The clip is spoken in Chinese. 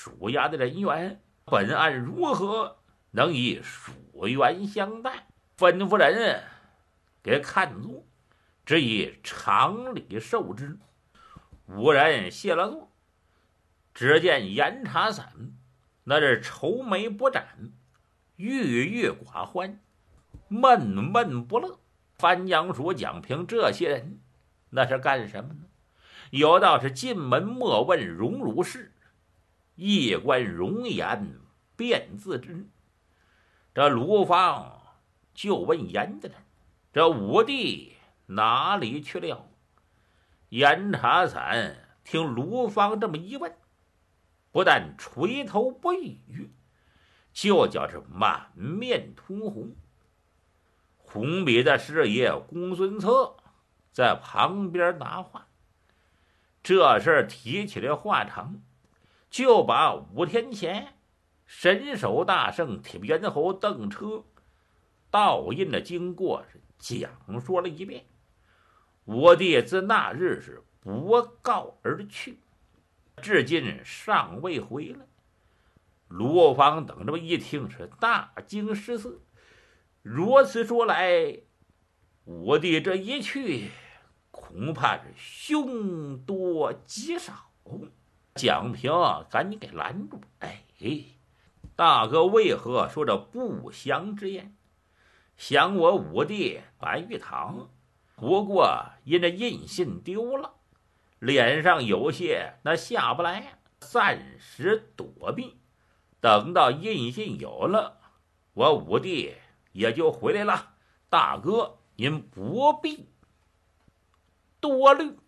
属衙的人员，本案如何能以属员相待？吩咐人给看座，只以常理受之。五人谢了座，只见严查散那是愁眉不展，郁郁寡欢，闷闷不乐。番杨叔、蒋平这些人那是干什么呢？有道是进门莫问荣辱事，一观容颜便自知。这卢芳就问严家人，这五弟哪里去了？严查散听卢芳这么一问，不但垂头不语，就叫是满面通红。红笔的师爷公孙策在旁边拿话，这事儿提起来话长，就把5天前神手大圣铁臂猿猴邓车盗印的经过是讲说了一遍。我弟自那日是不告而去，至今尚未回来。卢芳等这么一听是大惊失色，如此说来，我弟这一去恐怕是凶多吉少。蒋平赶紧给拦住，大哥为何说这不祥之言？想我五弟白玉堂不过因这印信丢了，脸上有些那下不来，暂时躲避，等到印信有了，我五弟也就回来了。大哥您不必多虑。